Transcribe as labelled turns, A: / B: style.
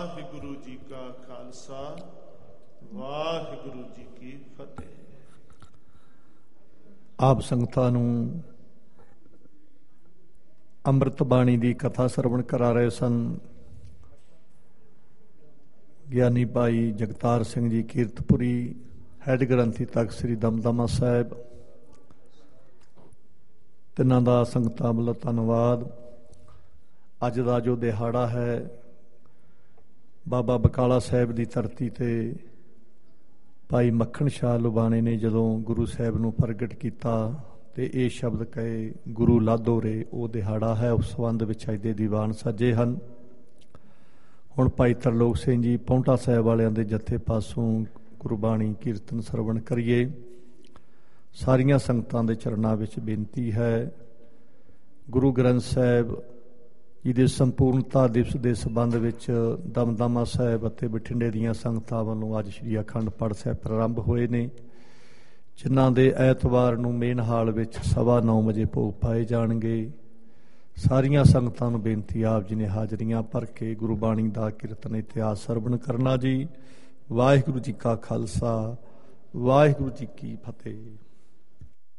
A: ਵਾਹਿਗੁਰੂ ਜੀ ਕਾ ਖਾਲਸਾ, ਵਾਹਿਗੁਰੂ ਜੀ ਕੀ ਫਤਿਹ।
B: ਆਪ ਸੰਗਤਾਂ ਨੂੰ ਅੰਮ੍ਰਿਤ ਬਾਣੀ ਦੀ ਕਥਾ ਸਰਵਣ ਕਰਾ ਰਹੇ ਸਨ ਗਿਆਨੀ ਭਾਈ ਜਗਤਾਰ ਸਿੰਘ ਜੀ ਕੀਰਤਪੁਰੀ, ਹੈਡ ਗ੍ਰੰਥੀ ਤਖਤ ਸ੍ਰੀ ਦਮਦਮਾ ਸਾਹਿਬ। ਤਿੰਨਾਂ ਦਾ ਸੰਗਤਾਂ ਵੱਲੋਂ ਧੰਨਵਾਦ। ਅੱਜ ਦਾ ਜੋ ਦਿਹਾੜਾ ਹੈ, ਬਾਬਾ ਬਕਾਲਾ ਸਾਹਿਬ ਦੀ ਧਰਤੀ 'ਤੇ ਭਾਈ ਮੱਖਣ ਸ਼ਾਹ ਲੁਬਾਣੇ ਨੇ ਜਦੋਂ ਗੁਰੂ ਸਾਹਿਬ ਨੂੰ ਪ੍ਰਗਟ ਕੀਤਾ ਤੇ ਇਹ ਸ਼ਬਦ ਕਹੇ, ਗੁਰੂ ਲਾਧੋ ਰੇ, ਉਹ ਦਿਹਾੜਾ ਹੈ। ਉਸ ਸੰਬੰਧ ਵਿੱਚ ਅੱਜ ਦੇ ਦੀਵਾਨ ਸਜੇ ਹਨ। ਹੁਣ ਭਾਈ ਤਰਲੋਕ ਸਿੰਘ ਜੀ ਪੌਂਟਾ ਸਾਹਿਬ ਵਾਲਿਆਂ ਦੇ ਜੱਥੇ ਪਾਸੋਂ ਗੁਰਬਾਣੀ ਕੀਰਤਨ ਸਰਵਣ ਕਰੀਏ। ਸਾਰੀਆਂ ਸੰਗਤਾਂ ਦੇ ਚਰਨਾਂ ਵਿੱਚ ਬੇਨਤੀ ਹੈ, ਗੁਰੂ ਗ੍ਰੰਥ ਸਾਹਿਬ ਜੀ ਦੇ ਸੰਪੂਰਨਤਾ ਦਿਵਸ ਦੇ ਸੰਬੰਧ ਵਿੱਚ ਦਮਦਮਾ ਸਾਹਿਬ ਅਤੇ ਬਠਿੰਡੇ ਦੀਆਂ ਸੰਗਤਾਂ ਵੱਲੋਂ ਅੱਜ ਸ਼੍ਰੀ ਅਖੰਡ ਪਾਠ ਸਾਹਿਬ ਪ੍ਰਾਰੰਭ ਹੋਏ ਨੇ, ਜਿਨ੍ਹਾਂ ਦੇ ਐਤਵਾਰ ਨੂੰ ਮੇਨ ਹਾਲ ਵਿੱਚ 9:15 ਵਜੇ ਭੋਗ ਪਾਏ ਜਾਣਗੇ। ਸਾਰੀਆਂ ਸੰਗਤਾਂ ਨੂੰ ਬੇਨਤੀ, ਆਪ ਜੀ ਨੇ ਹਾਜ਼ਰੀਆਂ ਭਰ ਕੇ ਗੁਰਬਾਣੀ ਦਾ ਕੀਰਤਨ ਇਤਿਹਾਸ ਸਰਵਣ ਕਰਨਾ ਜੀ। ਵਾਹਿਗੁਰੂ ਜੀ ਕਾ ਖਾਲਸਾ, ਵਾਹਿਗੁਰੂ ਜੀ ਕੀ ਫਤਿਹ।